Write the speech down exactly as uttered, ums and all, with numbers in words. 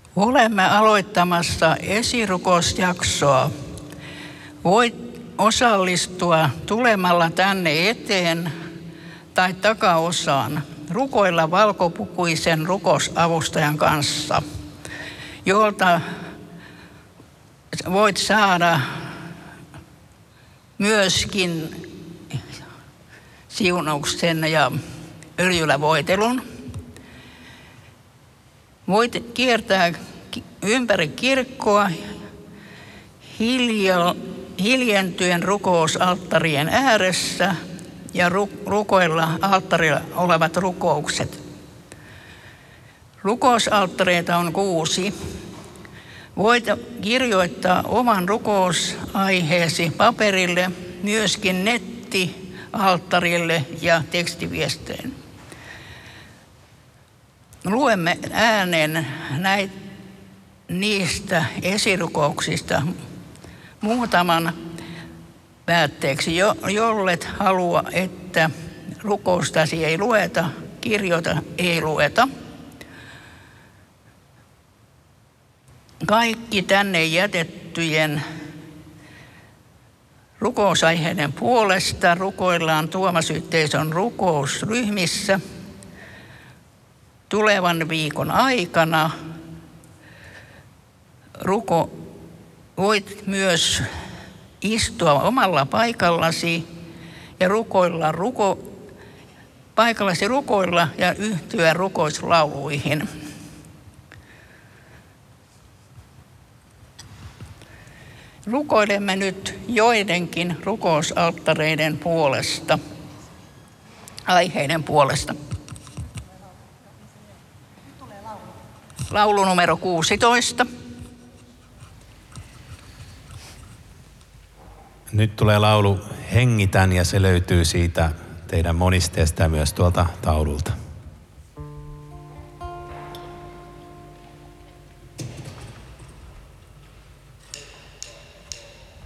Olemme aloittamassa esirukousjaksoa. Voit osallistua tulemalla tänne eteen tai takaosaan rukoilla valkopukuisen rukousavustajan kanssa, jolta voit saada myöskin siunauksen ja öljylävoitelun. Voit kiertää ympäri kirkkoa hiljo, hiljentyen rukousalttarien ääressä ja rukoilla alttarilla olevat rukoukset. Rukousalttareita on kuusi. Voit kirjoittaa oman rukousaiheesi paperille, myöskin nettialttarille ja tekstiviesteen. Luemme ääneen näitä niistä esirukouksista muutaman päätteeksi, jo, jollet halua, että rukoustasi ei lueta, kirjoita ei lueta. Kaikki tänne jätettyjen rukousaiheiden puolesta rukoillaan Tuomas-yhteisön rukousryhmissä tulevan viikon aikana. Ruko, voit myös istua omalla paikallasi ja rukoilla, ruko, paikallasi rukoilla ja yhtyä rukouslauluihin. Rukoilemme nyt joidenkin rukousalttareiden puolesta, aiheiden puolesta. Laulu numero kuusitoista. Nyt tulee laulu Hengitän ja se löytyy siitä teidän monisteesta ja myös tuolta taululta.